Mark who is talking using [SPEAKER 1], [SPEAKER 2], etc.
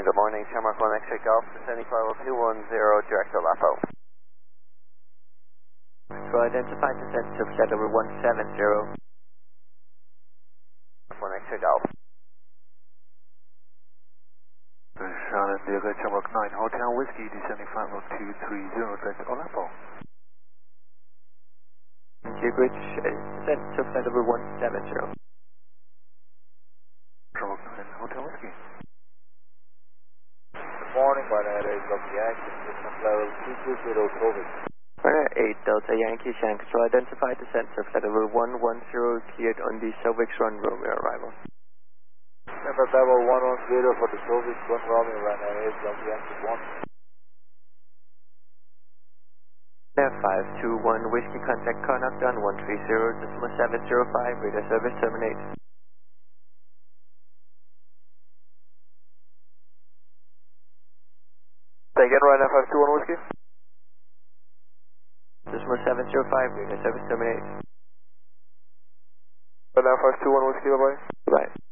[SPEAKER 1] good morning. Shamrock 1 X-ray Golf, descending flight 210, direct to LAPO.
[SPEAKER 2] So identify descent to flight level 170.
[SPEAKER 1] 1 X-ray Golf.
[SPEAKER 3] Charlotte, Diego, Shamrock 9 Hotel Whiskey, descending flight 230, direct to LAPO.
[SPEAKER 2] Geogridge, descent to flight level 170.
[SPEAKER 3] Shamrock 9 Hotel Whiskey.
[SPEAKER 4] Good morning, Barnett 8 Delta Yankee, descent level 220 Kovic.
[SPEAKER 2] Barnett 8 Delta Yankee Shank, so identify descent to flight level 110, cleared on the Silvix Run Romeo arrival.
[SPEAKER 4] Number level 110 for the Silvix Run Romeo, Barnett 8 Delta Yankee 1.
[SPEAKER 2] Air 521 Whiskey, contact Connaught on 130.705, radar service terminate.
[SPEAKER 4] Say again, Ryanair 521 Whiskey.
[SPEAKER 2] 705, radar service terminate.
[SPEAKER 4] Ryanair 521 Whiskey, bye-bye.
[SPEAKER 2] Bye.